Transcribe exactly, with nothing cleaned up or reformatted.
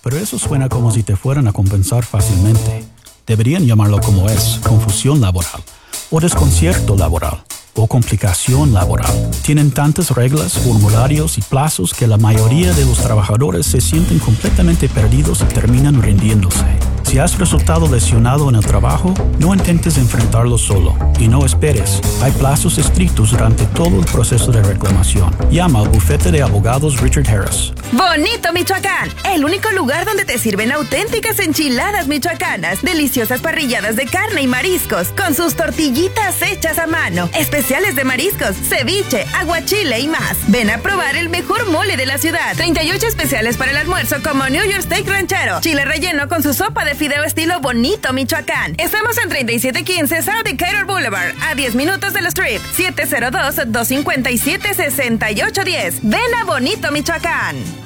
pero eso suena como si te fueran a compensar fácilmente. Deberían llamarlo como es, confusión laboral, o desconcierto laboral, o complicación laboral. Tienen tantas reglas, formularios y plazos que la mayoría de los trabajadores se sienten completamente perdidos y terminan rindiéndose. Si has resultado lesionado en el trabajo, no intentes enfrentarlo solo y no esperes. Hay plazos estrictos durante todo el proceso de reclamación. Llama al bufete de abogados Richard Harris. Bonito Michoacán, el único lugar donde te sirven auténticas enchiladas michoacanas, deliciosas parrilladas de carne y mariscos, con sus tortillitas hechas a mano, especiales de mariscos, ceviche, aguachile y más. Ven a probar el mejor mole de la ciudad. treinta y ocho especiales para el almuerzo como New York Steak ranchero, chile relleno con su sopa de fideo estilo Bonito Michoacán. Estamos en treinta y siete quince South Decatur Boulevard, a diez minutos del Strip. siete cero dos, dos cinco siete, seis ocho uno cero. Ven a Bonito Michoacán.